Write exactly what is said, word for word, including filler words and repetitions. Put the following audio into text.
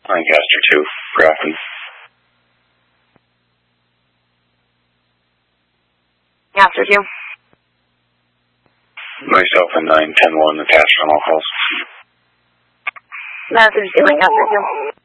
Lancaster two, Grafton. Lancaster two. Myself and nine ten one attached on all calls. Message to Lancaster two.